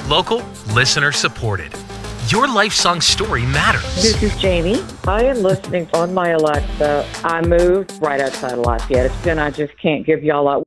Local, listener supported. Your life song story matters. This is Jamie. I am listening on my Alexa. I moved right outside of Lafayette. I just can't give y'all